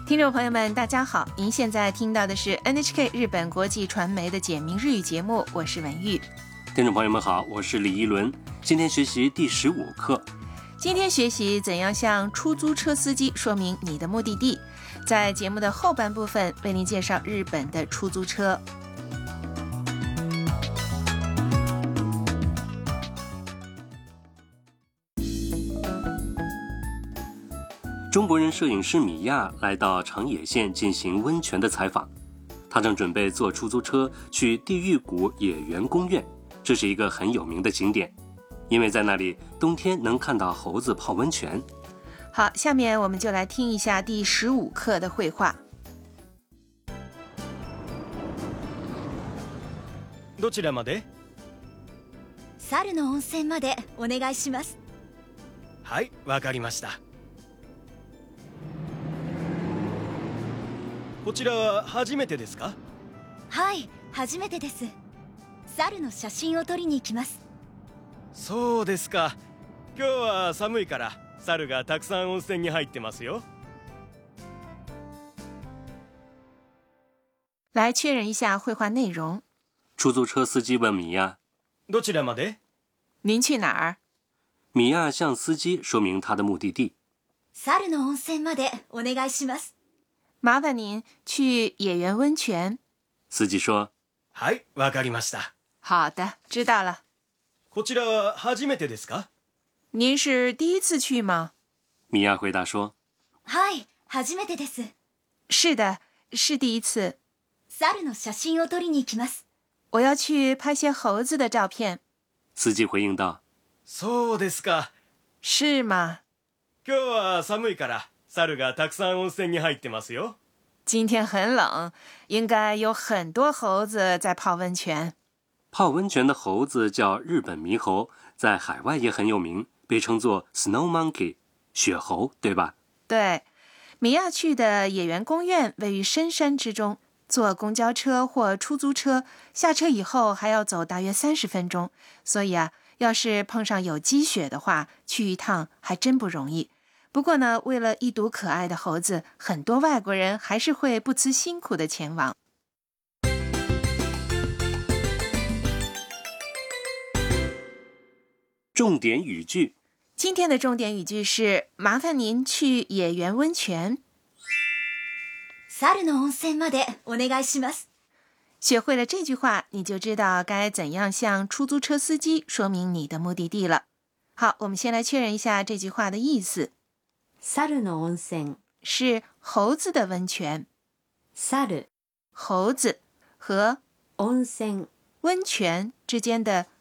听众朋友们大家好，您现在听到的是 NHK 日本国际传媒的简明日语节目，我是文玉。 听众朋友们好，我是李一伦，今天学习第15课。 今天学习怎样向出租车司机说明你的目的地。在节目的后半部分为您介绍日本的出租车。 中国人摄影师米亚来到长野县进行温泉的采访，他正准备坐出租车去地狱谷野原公园，这是一个很有名的景点，因为在那里冬天能看到猴子泡温泉。 好，下面我们就来听一下第15课的绘画。 どちらまで？ 猿の温泉までお願いします。 はい、わかりました。こちらは初めてですか？ はい、初めてです。猿の写真を撮りに行きます。 そうですか。今日は寒いから猿がたくさん温泉に入ってますよ。 来确认一下绘画内容。 出租车司机问米亚： どちらまで？ 您去哪儿？ 米亚向司机说明他的目的地。 猿の温泉までお願いします。 麻烦您去野原温泉。 司机说： はい、わかりました。 好的，知道了。 こちらは初めてですか？ 您是第一次去吗？ 米亚回答说： はい、初めてです。 是的，是第一次。 猿の写真を撮りに行きます。 我要去拍些猴子的照片。 司机回应道： そうですか。 是吗？ 今日は寒いから猿がたくさん温泉に入ってますよ。 今天很冷，应该有很多猴子在泡温泉。 泡温泉的猴子叫日本猕猴，在海外也很有名，被称作 Snow Monkey 雪猴，对吧？ 对，米亚去的野原公园位于深山之中，坐公交车或出租车，下车以后还要走大约30分钟，所以要是碰上有积雪的话，去一趟还真不容易。不过呢，为了一睹可爱的猴子，很多外国人还是会不辞辛苦的前往。 重点语句。 今天的重点语句是：麻烦您去野原温泉。 猿の温泉までお願いします。 学会了这句话，你就知道该怎样向出租车司机说明你的目的地了。好，我们先来确认一下这句话的意思。 猿の温泉是猴子的温泉。 猿猴子和温泉温泉之间的